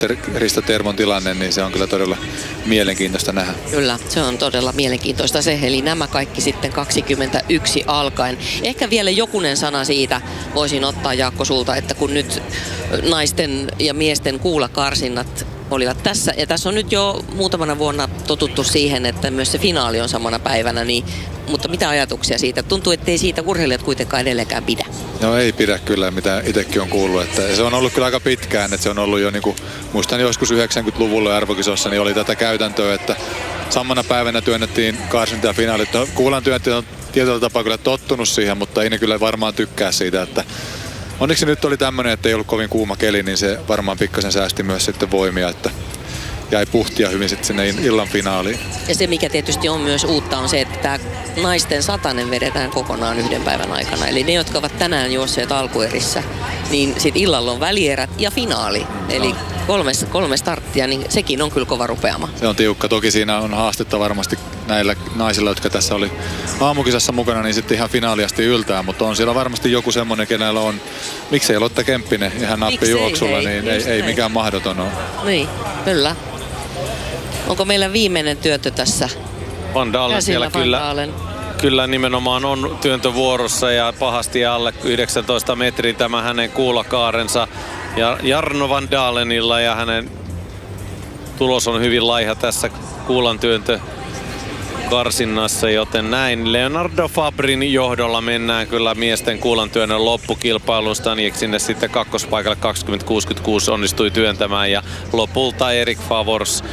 Risto Termon tilanne, niin se on kyllä todella mielenkiintoista nähdä. Kyllä, se on todella mielenkiintoista se, eli nämä kaikki sitten 21 alkaen. Ehkä vielä jokunen sana siitä voisin ottaa, Jaakko, sulta, että kun nyt naisten ja miesten kuulakarsinnat olivat tässä, ja tässä on nyt jo muutamana vuonna totuttu siihen, että myös se finaali on samana päivänä, niin, mutta mitä ajatuksia siitä? Tuntuu, ettei siitä urheilijat kuitenkaan edelleenkään pidä. No ei pidä kyllä, mitä itsekin on kuullut. Että se on ollut kyllä aika pitkään, että se on ollut jo niin kuin, muistan joskus 90-luvulla arvokisossa, niin oli tätä käytäntöä, että samana päivänä työnnettiin karsinta ja finaalit. Kuulan työntäjät on tietyllä tapaa kyllä tottunut siihen, mutta ei ne kyllä varmaan tykkää siitä, että onneksi nyt oli tämmöinen, että ei ollut kovin kuuma keli, niin se varmaan pikkasen säästi myös sitten voimia, että jäi puhtia hyvin sitten sinne illan finaaliin. Ja se, mikä tietysti on myös uutta, on se, että tämä naisten 100 vedetään kokonaan yhden päivän aikana. Eli ne, jotka ovat tänään juosseet alkuerissä, niin sitten illalla on välierät ja finaali. Eli kolme starttia, niin sekin on kyllä kova rupeama. Se on tiukka. Toki siinä on haastetta varmasti näillä naisilla, jotka tässä oli aamukisassa mukana, niin sitten ihan finaaliasti yltää. Mutta on siellä varmasti joku semmoinen, kenellä on, miksei Lotta Kemppinen ihan nappijuoksulla, niin ei mikään mahdoton ole. Niin, kyllä. Onko meillä viimeinen työntö tässä? Van Dalen siellä kyllä nimenomaan on työntövuorossa ja pahasti alle 19 metrin tämä hänen kuulakaarensa. Ja Jarno Van Dalenilla ja hänen tulos on hyvin laiha tässä kuulan työntö karsinnassa, joten näin Leonardo Fabrin johdolla mennään kyllä miesten kuulantyönnön loppukilpailuun. Staniek sinne sitten kakkospaikalle 20.66 onnistui työntämään ja lopulta Erik Favors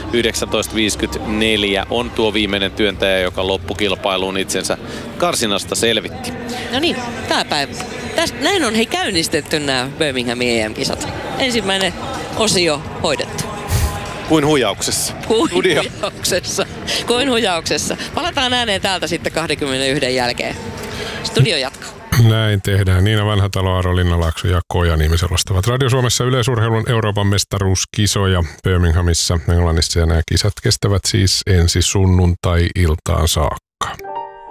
19.54 on tuo viimeinen työntäjä, joka loppukilpailuun itsensä karsinnasta selvitti. No niin, tämä päivä. Näin on käynnistetty nämä Birminghamin EM-kisat. Ensimmäinen osio hoidettu. Kuin huijauksessa. Kuin hujauksessa. Palataan ääneen täältä sitten 21 jälkeen. Studio jatkaa. Näin tehdään. Niina Vanhatalo, Aaro Linnalaakso ja Koja-Niemi selostavat Radio Suomessa yleisurheilun Euroopan mestaruuskisoja Birminghamissa, Englannissa, ja nämä kisat kestävät siis ensi sunnuntai-iltaan saakka.